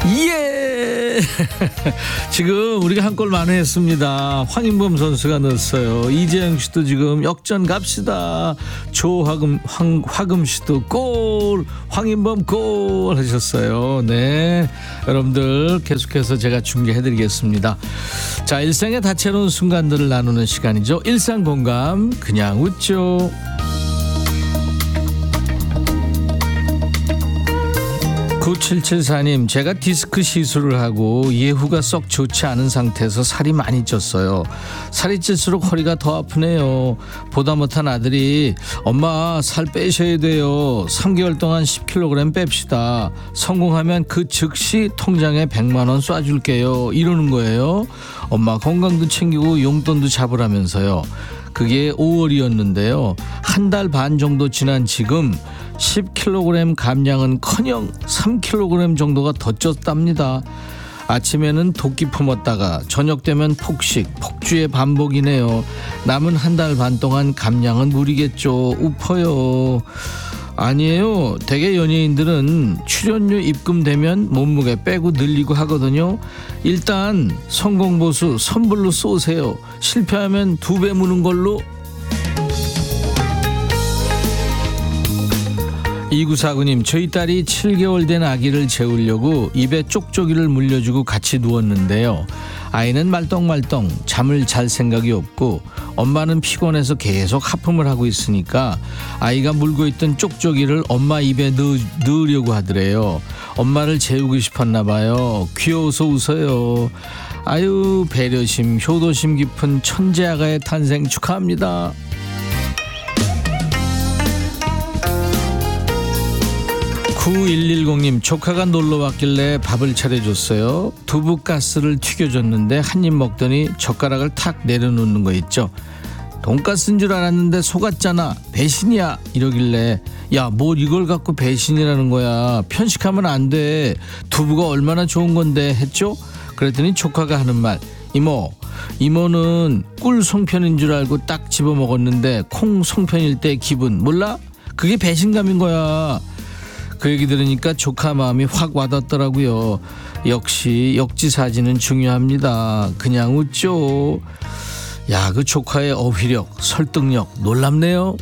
예! 지금 우리가 한 골 만회했습니다. 황인범 선수가 넣었어요. 이재영 씨도 지금 역전 갑시다. 화금 씨도 골, 황인범 골 하셨어요. 네, 여러분들 계속해서 제가 중계해드리겠습니다. 자, 일상의 다채로운 순간들을 나누는 시간이죠. 일상공감, 그냥 웃죠. 9774님, 제가 디스크 시술을 하고 예후가 썩 좋지 않은 상태에서 살이 많이 쪘어요. 살이 찔수록 허리가 더 아프네요. 보다 못한 아들이 엄마 살 빼셔야 돼요. 3개월 동안 10kg 뺍시다. 성공하면 그 즉시 통장에 100만 원 쏴줄게요. 이러는 거예요. 엄마 건강도 챙기고 용돈도 잡으라면서요. 그게 5월이었는데요. 한 달 반 정도 지난 지금 10kg 감량은커녕 3kg 정도가 더 쪘답니다. 아침에는 도끼 품었다가 저녁 되면 폭식, 폭주의 반복이네요. 남은 한 달 반 동안 감량은 무리겠죠. 우퍼요. 아니에요. 대개 연예인들은 출연료 입금되면 몸무게 빼고 늘리고 하거든요. 일단 성공보수 선불로 쏘세요. 실패하면 2배 무는 걸로. 2949님, 저희 딸이 7개월 된 아기를 재우려고 입에 쪽쪽이를 물려주고 같이 누웠는데요. 아이는 말똥말똥 잠을 잘 생각이 없고 엄마는 피곤해서 계속 하품을 하고 있으니까 아이가 물고 있던 쪽쪽이를 엄마 입에 넣으려고 하더래요. 엄마를 재우고 싶었나 봐요. 귀여워서 웃어요. 아유, 배려심, 효도심 깊은 천재 아가의 탄생 축하합니다. 9110님, 조카가 놀러 왔길래 밥을 차려줬어요. 두부가스를 튀겨줬는데 한 입 먹더니 젓가락을 탁 내려놓는 거 있죠. 돈가스인 줄 알았는데 속았잖아, 배신이야, 이러길래 야, 뭘 이걸 갖고 배신이라는 거야, 편식하면 안 돼, 두부가 얼마나 좋은 건데 했죠. 그랬더니 조카가 하는 말, 이모는 꿀 송편인 줄 알고 딱 집어 먹었는데 콩 송편일 때 기분 몰라? 그게 배신감인 거야. 그 얘기 들으니까 조카 마음이 확 와닿더라고요. 역시 역지사지는 중요합니다. 그냥 웃죠. 야, 그 조카의 어휘력, 설득력 놀랍네요.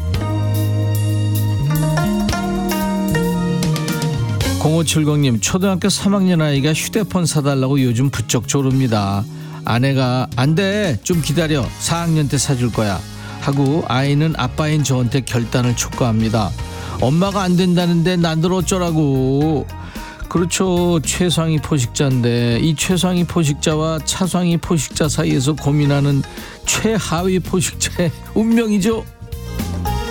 0570님, 초등학교 3학년 아이가 휴대폰 사달라고 요즘 부쩍 조릅니다. 아내가 안 돼, 좀 기다려, 4학년 때 사줄 거야 하고 아이는 아빠인 저한테 결단을 촉구합니다. 엄마가 안 된다는데 난들 어쩌라고. 그렇죠. 최상위 포식자인데 이 최상위 포식자와 차상위 포식자 사이에서 고민하는 최하위 포식자의 운명이죠.